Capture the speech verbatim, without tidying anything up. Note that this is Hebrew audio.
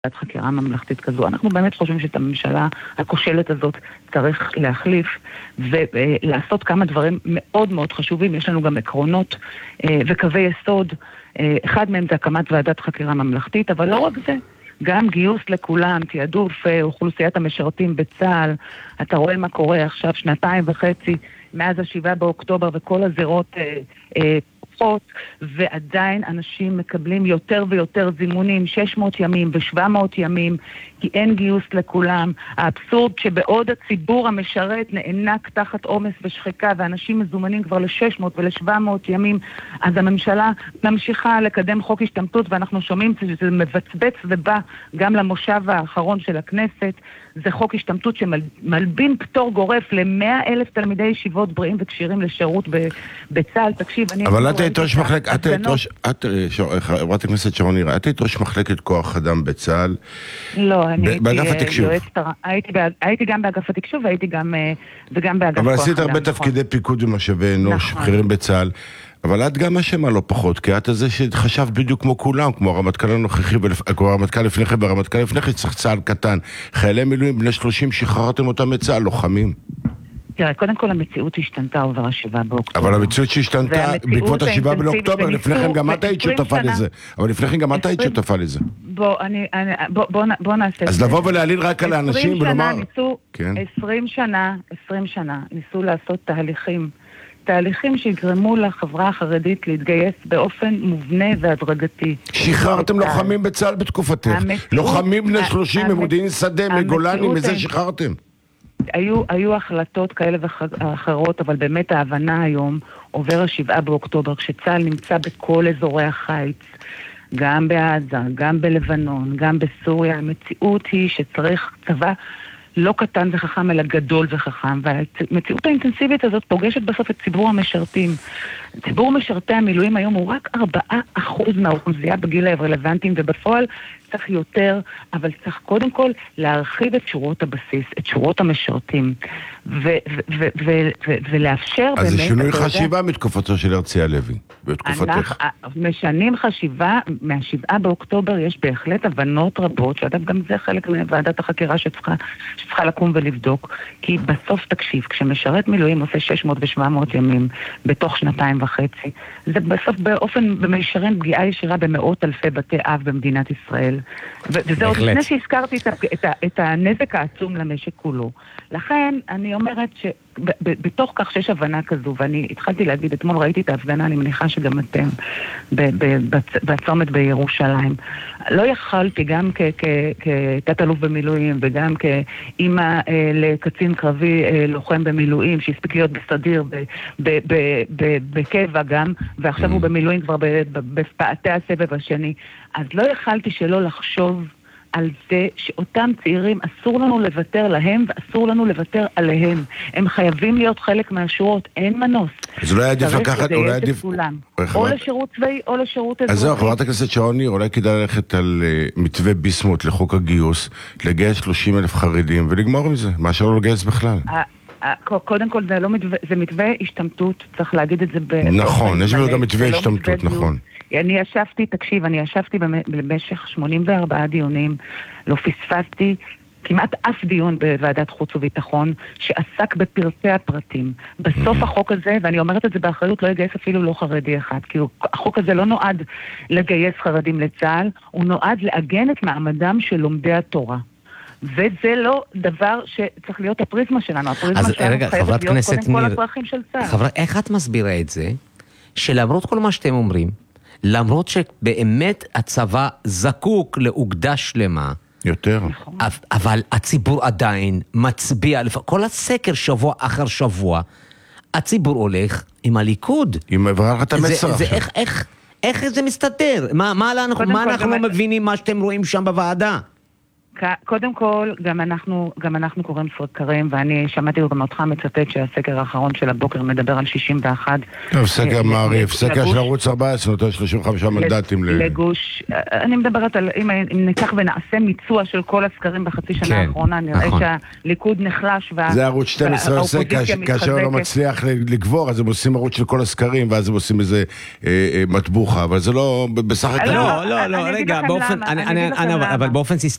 ועדת חקירה ממלכתית כזו. אנחנו באמת חושבים שאת הממשלה הכושלת הזאת צריך להחליף ולעשות כמה דברים מאוד מאוד חשובים. יש לנו גם עקרונות וקווי יסוד. אחד מהם זה הקמת ועדת חקירה ממלכתית, אבל לא רק זה. גם גיוס לכולם, תיעדוף אוכלוסיית המשרתים בצה"ל. אתה רואה מה קורה עכשיו שנתיים וחצי מאז השבעה באוקטובר וכל הזירות פחות, ועדיין אנשים מקבלים יותר ויותר זימונים, שש מאות ימים ו-שבע מאות ימים, כי אין גיוס לכולם. האבסורד שבעוד הציבור המשרת נאנק תחת עומס ושחיקה, ואנשים מזומנים כבר ל-שש מאות ול-שבע מאות ימים, אז הממשלה ממשיכה לקדם חוק השתמטות, ואנחנו שומעים שזה מבצבץ ובא גם למושב האחרון של הכנסת. זה חוק השתמטות שמלבין פטור גורף ל-מאה אלף תלמידי ישיבות בריאים וקשירים לשירות בצה"ל. תקשיב, אני... אבל את היית ראש מחלקת, את היית ראש, את, חברת הכנסת שרון נירה, את היית ראש מחלקת כוח אדם בצה"ל? לא, אני הייתי... באגף התקשוב. הייתי גם באגף התקשוב והייתי גם באגף כוח אדם. אבל עשית הרבה תפקידי פיקוד ומשאבי אנוש, בכירים בצה"ל. אבל את גם אשמה לא פחות, כי את הזה שחשב בדיוק כמו כולם, כמו הרמטכ"ל הנוכחי, כמו הרמטכ"ל לפני כן, והרמטכ"ל לפני כן צריך צה"ל קטן. חיילי מילואים בני שלושים שחררתם אותם מצה"ל, לוחמים. תראה, קודם כל המציאות השתנתה עובר השבעה באוקטובר. אבל המציאות שהשתנתה בעקבות השבעה באוקטובר, לפני כן גם את היית שותפה לזה. אבל לפני כן גם את היית שותפה לזה. בוא, אני, בוא נעשה... אז לבוא ולהעליל רק על האנשים ולומר... עשרים שנה, עשרים שנה, ניסו לעשות תהליכים. תהליכים שיגרמו לחברה החרדית להתגייס באופן מובנה והדרגתי. שחררתם לוחמים בצה"ל בתקופתך. לוחמים בני שלושים ממודיעין שדה, מגולני, מזה שחררתם. היו, היו החלטות כאלה ואחרות, אבל באמת ההבנה היום עובר השבעה באוקטובר, כשצה"ל נמצא בכל אזורי החיץ, גם בעזה, גם בלבנון, גם בסוריה. המציאות היא שצריך צבא לא קטן וחכם, אלא גדול וחכם, והמציאות האינטנסיבית הזאת פוגשת בסוף את ציבור המשרתים. ציבור משרתי המילואים היום הוא רק ארבעה אחוז מהאוכלוסייה בגיל הרלוונטיים, ובפועל צריך יותר, אבל צריך קודם כל להרחיב את שורות הבסיס, את שורות המשרתים, ולאפשר באמת... אז זה שינוי חשיבה מתקופתו של הרצי הלוי, בתקופתך. משנים חשיבה, מהשבעה באוקטובר יש בהחלט הבנות רבות, שאגב גם זה חלק מוועדת החקירה שצריכה, שצריכה לקום ולבדוק, כי בסוף תקשיב, כשמשרת מילואים עושה שש מאות ושבע מאות ימים בתוך שנתיים וחצי, זה בסוף באופן במישרין פגיעה ישירה במאות אלפי בתי אב במדינת ישראל. וזה עוד לפני שהזכרתי את, את, את הנזק העצום למשק כולו. לכן אני אומרת שבתוך כך שיש הבנה כזו, ואני התחלתי להגיד, אתמול ראיתי את ההפגנה, אני מניחה שגם אתם, בצומת בירושלים. לא יכלתי גם כתת אלוף במילואים, וגם כאימא לקצין קרבי לוחם במילואים, שהספיק להיות בסדיר, בקבע גם, ועכשיו הוא במילואים כבר בפעתי הסבב השני. אז לא יכלתי שלא לחשוב על זה שאותם צעירים אסור לנו לוותר להם ואסור לנו לוותר עליהם. הם חייבים להיות חלק מהשורות, אין מנוס. אז אולי עדיף לקחת, אולי עדיף... או לשירות צבאי או לשירות אזרחי. אז זהו, חברת הכנסת שרון ניר, אולי כדאי ללכת על מתווה ביסמוט לחוק הגיוס, לגייס שלושים אלף חרדים ולגמור עם זה, מה שלא לגייס בכלל. קודם כל זה לא מתווה, זה מתווה השתמטות, צריך להגיד את זה ב... נכון, יש לנו גם מתווה השתמטות, נכון. אני ישבתי, תקשיב, אני ישבתי במשך שמונים וארבעה דיונים, לא פספסתי כמעט אף דיון בוועדת חוץ וביטחון שעסק בפרטי הפרטים. בסוף החוק הזה, ואני אומרת את זה באחריות, לא יגייס אפילו לא חרדי אחד, כי החוק הזה לא נועד לגייס חרדים לצה"ל, הוא נועד לעגן את מעמדם של לומדי התורה. וזה לא דבר שצריך להיות הפריזמה שלנו. הפריזמה שלנו חייבת להיות קודם כל הצרכים של צה"ל. איך את מסבירה את זה, שלמרות כל מה שאתם אומרים, למרות שבאמת הצבא זקוק לאוגדה שלמה, יותר. אבל הציבור עדיין מצביע, כל הסקר שבוע אחר שבוע, הציבור הולך עם הליכוד. עם עברת המסר. זה איך, איך, איך זה מסתדר? מה, מה אנחנו, מה אנחנו מבינים מה שאתם רואים שם בוועדה? קודם כל, גם אנחנו, גם אנחנו קוראים סקרים, ואני שמעתי גם אותך מצטט שהסקר האחרון של הבוקר מדבר על שישים ואחת. טוב, סקר מעריף, סקר של ערוץ ארבע עשרה, נותן שלושים וחמישה מנדטים לגוש. אני מדברת על, אם ניקח ונעשה מיצוע של כל הסקרים בחצי שנה האחרונה, נראה שהליכוד נחלש, זה ערוץ שתים עשרה עושה, כאשר לא מצליח לגבור, אז הם עושים ערוץ של כל הסקרים, ואז הם עושים איזה מטבוחה, אבל זה לא, בסך הכל... לא, לא, לא, רגע, אבל באופן